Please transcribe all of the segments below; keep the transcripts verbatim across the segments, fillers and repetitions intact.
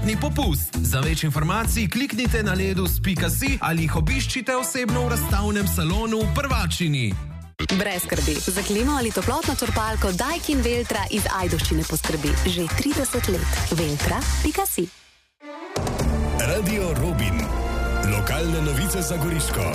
letni popust. Za več informacij kliknite na ledus pika si ali jih obiščite osebno v razstavnem salonu v Prvačini. Brez skrbi. Za klimo ali toplotno črpalko Daikin Veltra iz Ajdovščine poskrbi že trideset let. Veltra pika si. Radio Robin. Lokalne novice za Goriško.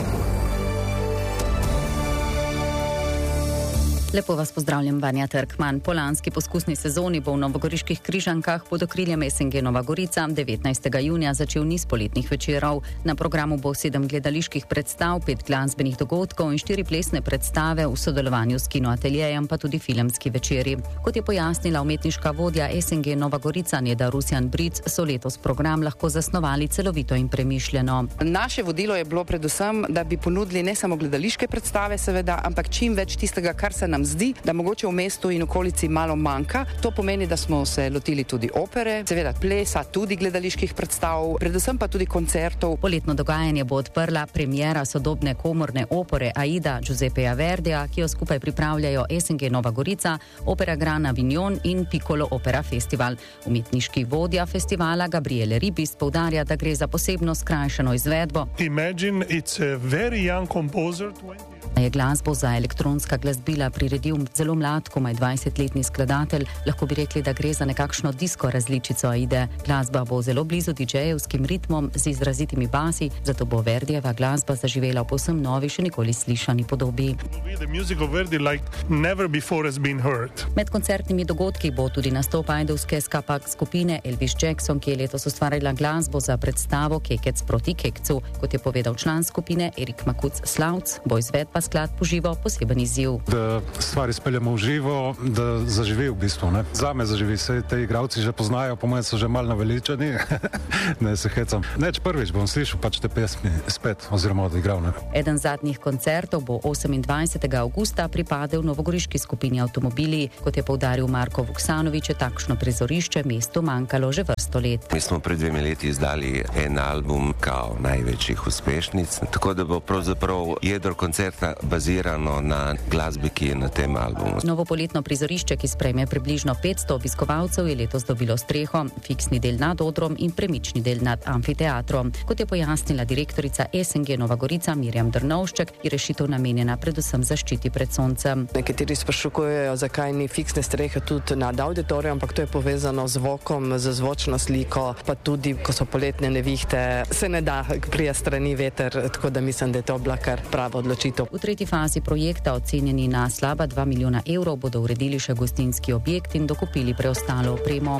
Lepo vas pozdravljam, Vanja Trkman. Po lanski poskusni sezoni bo v novogoriških Križankah pod okriljem S N G Nova Gorica devetnajstega junija začel niz poletnih večerov. Na programu bo sedem gledaliških predstav, pet glasbenih dogodkov in štiri plesne predstave v sodelovanju s kinoateljejem, pa tudi filmski večeri. Kot je pojasnila umetniška vodja S N G Nova Gorica Neda Rusjan-Bric, so letos program lahko zasnovali celovito in premišljeno. Naše vodilo je bilo predvsem, da bi ponudili ne samo gledališke predstave, seveda, ampak čim več tistega, kar se nam zdi, da mogoče v mestu in okolici malo manjka. To pomeni, da smo se lotili tudi opere, seveda plesa, tudi gledaliških predstav, predvsem pa tudi koncertov. Poletno dogajanje bo odprla premiera sodobne komorne opere Aida Giuseppeja Verdija, ki jo skupaj pripravljajo S N G Nova Gorica, Opera Gran Avignon in Piccolo Opera Festival. Umetniški vodja festivala Gabriele Ribis poudarja, da gre za posebno skrajšano izvedbo. Imagine it's a very young composer, Je glasbo za elektronska glasbila priredil zelo mlad, komaj dvajsetletni skladatelj. Lahko bi rekli, da gre za nekakšno disko različico Aide. Glasba bo zelo blizu didžejevskim ritmom z izrazitimi basi, zato bo Verdijeva glasba zaživela v povsem novi, še nikoli slišani podobi. Med koncertnimi dogodki bo tudi nastop ajdovske skapak skupine Elvis Jackson, ki je letos ustvarila glasbo za predstavo Kekec proti Kekcu. Kot je povedal član skupine Erik Makuc Slavc, bo izvedba sklad poživo poseben izziv. Da stvari speljamo v živo, da zaživi v bistvu. Ne? Zame zaživi, se te igralci že poznajo, po mojem so že malo naveličani, ne se hecam. Neč prvič bom slišal pač te pesmi spet, oziroma odigral. Ne? Eden zadnjih koncertov bo osemindvajsetega avgusta pripadel novogoriški skupini Avtomobili. Kot je poudaril Marko Vuksanovič, je takšno prizorišče mestu manjkalo že vrsto let. Mi smo pred dvemi leti izdali en album kao največjih uspešnic, tako da bo pravzaprav jedro koncerta bazirano na glasbi, ki je na tem albumu. Novo poletno prizorišče, ki sprejme približno petsto obiskovalcev, je letos dobilo streho, fiksni del nad odrom in premični del nad amfiteatrom. Kot je pojasnila direktorica S N G Nova Gorica Mirjam Drnovšček, je rešitev namenjena predvsem zaščiti pred soncem. Nekateri sprašujejo, zakaj ni fiksne strehe tudi nad auditorijem, ampak to je povezano z zvokom, z zvočno sliko, pa tudi, ko so poletne nevihte, se ne da prije strani veter, tako da mislim, da je to bila kar prava odločitev. V tretji fazi projekta, ocenjeni na slaba dva milijona evrov, bodo uredili še gostinski objekt in dokupili preostalo opremo.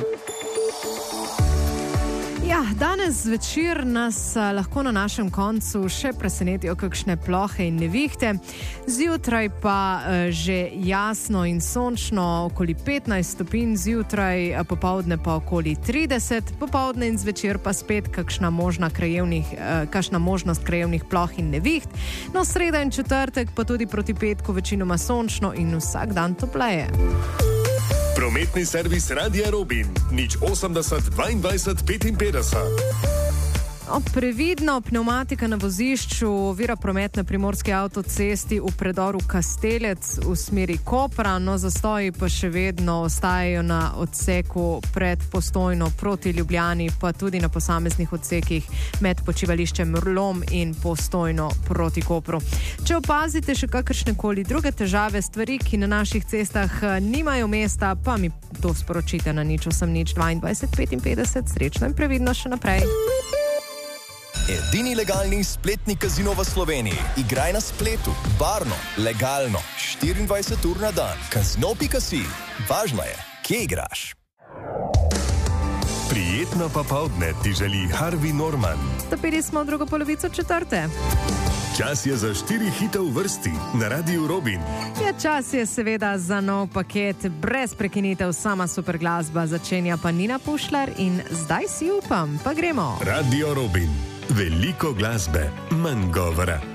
Ja, danes zvečer nas a, lahko na našem koncu še presenetijo kakšne plohe in nevihte. Zjutraj pa a, že jasno in sončno, okoli petnajst stopinj zjutraj, a popoldne pa okoli trideset, popoldne in zvečer pa spet kakšna, možna krajevnih, a, kakšna možnost krajevnih ploh in neviht. No, sreda in četrtek pa tudi proti petku večinoma sončno in vsak dan topleje. Prometni servis Radia Robin, nič osemdeset dvaindvajset petinpetdeset. No, previdno, pneumatika na vozišču ovira promet na primorski avtocesti v predoru Kastelec v smeri Kopra, no zastoji pa še vedno ostajajo na odseku pred Postojno proti Ljubljani, pa tudi na posameznih odsekih med počivališčem Rlom in Postojno proti Kopru. Če opazite še kakršnekoli druge težave, stvari, ki na naših cestah nimajo mesta, pa mi to sporočite na nič osem nič dvaindvajset petinpetdeset. Srečno in previdno še naprej. Edini legalni spletni kazino v Sloveniji. Igraj na spletu, varno, legalno, štiriindvajset ur na dan. Kazino pika si. Važno je, kje igraš. Prijetno popoldne ti želi Harvey Norman. Stopili smo v drugo polovico četrte. Čas je za štiri hite v vrsti na Radiu Robin. Ja, čas je seveda za nov paket brez prekinitev, sama super glasba. Začenja pa Nina Pušlar in Zdaj si upam, pa gremo. Radio Robin. Veliko glasbe, manj govora.